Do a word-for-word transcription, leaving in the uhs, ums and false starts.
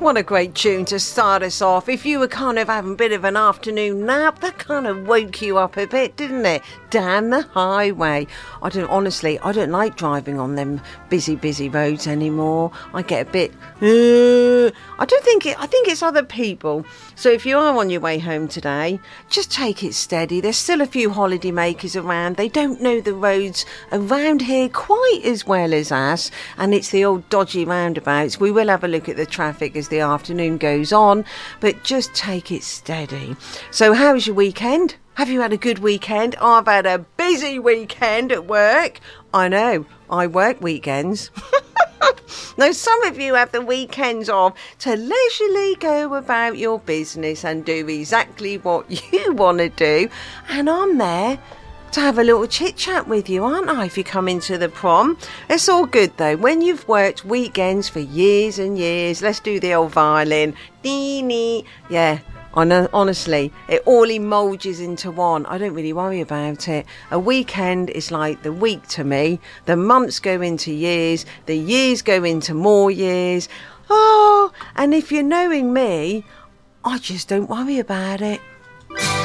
What a great tune to start us off. If you were kind of having a bit of an afternoon nap, that kind of woke you up a bit, didn't it? Down the highway. I don't, honestly, I don't like driving on them busy, busy roads anymore. I get a bit, uh, I don't think it, I think it's other people. So if you are on your way home today, just take it steady. There's still a few holiday makers around. They don't know the roads around here quite as well as us. And it's the old dodgy roundabouts. We will have a look at the traffic as the afternoon goes on, but just take it steady. So how was your weekend? Have you had a good weekend? I've had a busy weekend at work. I know, I work weekends. Now, some of you have the weekends off to leisurely go about your business and do exactly what you want to do. And I'm there to have a little chit-chat with you, aren't I, if you come into the prom? It's all good, though. When you've worked weekends for years and years, let's do the old violin. Nee-nee. Yeah, I know, honestly, it all emulges into one. I don't really worry about it. A weekend is like the week to me. The months go into years. The years go into more years. Oh, and if you're knowing me, I just don't worry about it.